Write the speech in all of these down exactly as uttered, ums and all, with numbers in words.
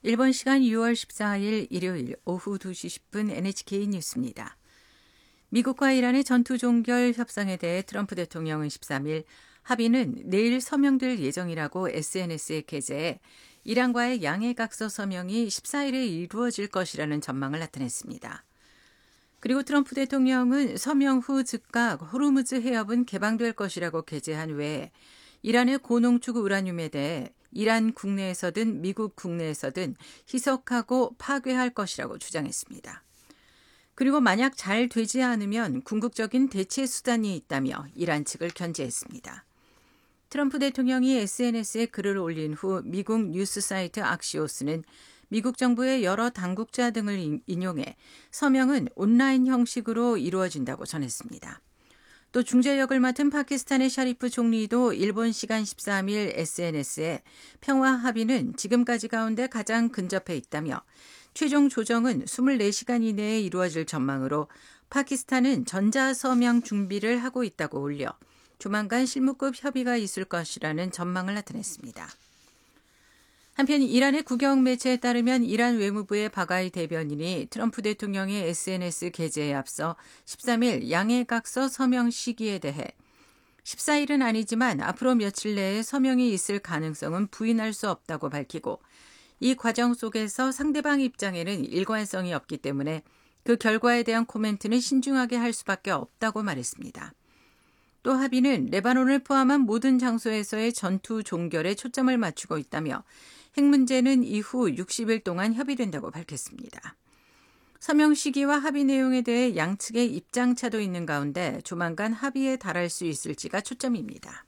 일본 시간 유월 십사일 일요일 오후 두 시 십 분 엔에이치케이 뉴스입니다. 미국과 이란의 전투 종결 협상에 대해 트럼프 대통령은 십삼일 합의는 내일 서명될 예정이라고 에스엔에스에 게재해 이란과의 양해각서 서명이 십사일에 이루어질 것이라는 전망을 나타냈습니다. 그리고 트럼프 대통령은 서명 후 즉각 호르무즈 해협은 개방될 것이라고 게재한 외에 이란의 고농축 우라늄에 대해 이란 국내에서든 미국 국내에서든 희석하고 파괴할 것이라고 주장했습니다. 그리고 만약 잘 되지 않으면 궁극적인 대체 수단이 있다며 이란 측을 견제했습니다. 트럼프 대통령이 에스엔에스에 글을 올린 후 미국 뉴스 사이트 악시오스는 미국 정부의 여러 당국자 등을 인용해 서명은 온라인 형식으로 이루어진다고 전했습니다. 또 중재 역을 맡은 파키스탄의 샤리프 총리도 일본 시간 십삼일 에스엔에스에 평화 합의는 지금까지 가운데 가장 근접해 있다며 최종 조정은 이십사 시간 이내에 이루어질 전망으로 파키스탄은 전자서명 준비를 하고 있다고 올려 조만간 실무급 협의가 있을 것이라는 전망을 나타냈습니다. 한편 이란의 국영 매체에 따르면 이란 외무부의 바가이 대변인이 트럼프 대통령의 에스엔에스 게재에 앞서 십삼일 양해각서 서명 시기에 대해 십사일은 아니지만 앞으로 며칠 내에 서명이 있을 가능성은 부인할 수 없다고 밝히고 이 과정 속에서 상대방 입장에는 일관성이 없기 때문에 그 결과에 대한 코멘트는 신중하게 할 수밖에 없다고 말했습니다. 또 합의는 레바논을 포함한 모든 장소에서의 전투 종결에 초점을 맞추고 있다며 핵 문제는 이후 육십일 동안 협의된다고 밝혔습니다. 서명 시기와 합의 내용에 대해 양측의 입장차도 있는 가운데 조만간 합의에 달할 수 있을지가 초점입니다.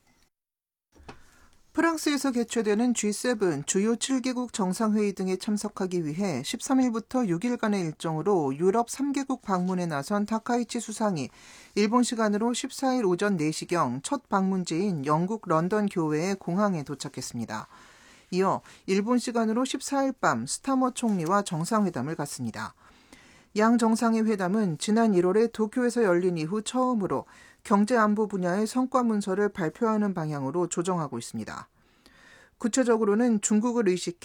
프랑스에서 개최되는 지 세븐 주요 칠 개국 정상회의 등에 참석하기 위해 십삼일부터 육일간의 일정으로 유럽 삼 개국 방문에 나선 타카이치 수상이 일본 시간으로 십사일 오전 네 시경 첫 방문지인 영국 런던 교외의 공항에 도착했습니다. 이어 일본 시간으로 십사일 밤 스타머 총리와 정상회담을 갖습니다. 양 정상의 회담은 지난 일월에 도쿄에서 열린 이후 처음으로 경제안보 분야의 성과 문서를 발표하는 방향으로 조정하고 있습니다. 구체적으로는 중국을 의식해